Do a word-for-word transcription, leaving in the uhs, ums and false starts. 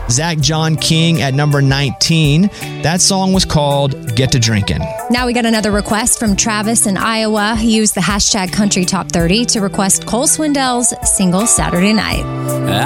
Zach John King at number nineteen. That song was called Get to Drinkin'. Now we got another request from Travis in Iowa. He used the hashtag Country Top thirty to request Cole Swindell's single Saturday Night.